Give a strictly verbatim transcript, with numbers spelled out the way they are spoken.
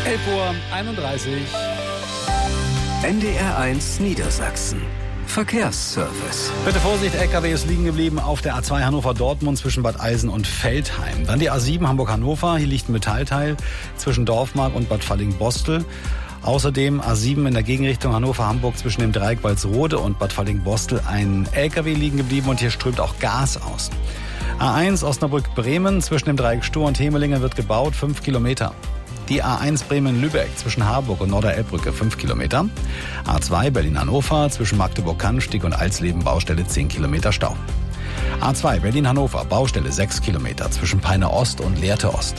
elf Uhr einunddreißig. N D R eins Niedersachsen. Verkehrsservice. Bitte Vorsicht, L K W ist liegen geblieben auf der A zwei Hannover-Dortmund zwischen Bad Eisen und Veltheim. Dann die A sieben Hamburg-Hannover, hier liegt ein Metallteil zwischen Dorfmark und Bad Falling-Bostel. Außerdem A sieben in der Gegenrichtung Hannover-Hamburg zwischen dem Dreieck Walsrode und Bad Falling-Bostel ein L K W liegen geblieben und hier strömt auch Gas aus. A eins Osnabrück-Bremen zwischen dem Dreieck Stur und Hemelingen wird gebaut, fünf Kilometer. Die A eins Bremen-Lübeck zwischen Harburg und Norderelbbrücke fünf Kilometer. A zwei Berlin-Hannover zwischen Magdeburg-Cannstatt und Alsleben Baustelle zehn Kilometer Stau. A zwei Berlin-Hannover Baustelle sechs Kilometer zwischen Peine Ost und Lehrte Ost.